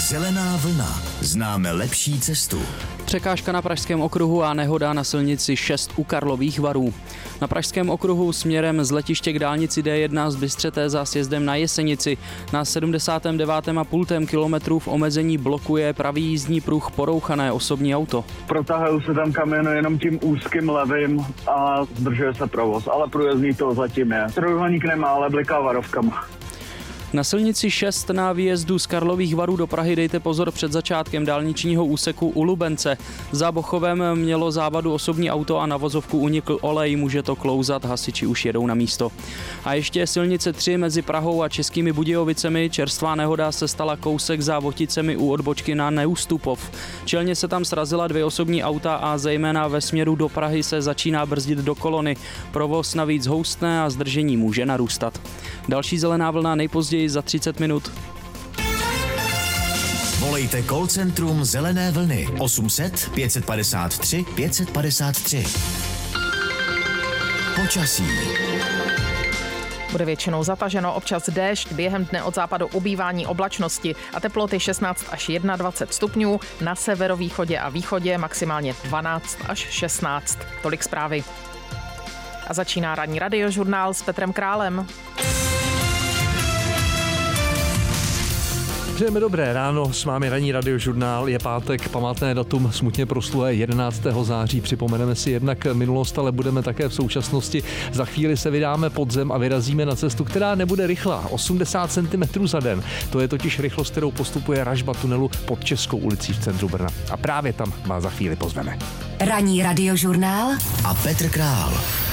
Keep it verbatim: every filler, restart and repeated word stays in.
Zelená vlna. Známe lepší cestu. Překážka na Pražském okruhu a nehoda na silnici šest u Karlových Varů. Na Pražském okruhu směrem z letiště k dálnici D jedna z Bystřeté za sjezdem na Jesenici na sedmdesátém devátém a půl kilometru v omezení blokuje pravý jízdní pruh porouchané osobní auto. Protahují se tam kamiony jenom tím úzkým levým a zdržuje se provoz, ale průjezdní to zatím je. Trojúhelník nemá, ale bliká varovkama. Na silnici šest na výjezdu z Karlových Varů do Prahy dejte pozor před začátkem dálničního úseku u Lubence. Za Bochovem mělo závadu osobní auto a na vozovku unikl olej, může to klouzat, hasiči už jedou na místo. A ještě silnice tři mezi Prahou a Českými Budějovicemi, čerstvá nehoda se stala kousek za Voticemi u odbočky na Neustupov. Čelně se tam srazila dvě osobní auta a zejména ve směru do Prahy se začíná brzdit do kolony. Provoz navíc houstne a zdržení může narůstat. Další zelená vlna nejpozději za třicet minut. Volejte call centrum Zelené vlny osm set pět set padesát tři pět set padesát tři. Počasí. Bude většinou zataženo, občas déšť, během dne od západu ubývání oblačnosti a teploty šestnáct až dvacet jedna stupňů, na severovýchodě a východě maximálně dvanáct až šestnáct. Tolik zprávy. A začíná ranní radiožurnál s Petrem Králem. Přejeme dobré ráno, s vámi ranní radiožurnál, je pátek, památné datum smutně proslulé jedenáctého září, připomeneme si jednak minulost, ale budeme také v současnosti. Za chvíli se vydáme pod zem a vyrazíme na cestu, která nebude rychlá, osmdesát centimetrů za den. To je totiž rychlost, kterou postupuje ražba tunelu pod Českou ulicí v centru Brna. A právě tam vás za chvíli pozveme. Ranní radiožurnál a Petr Král.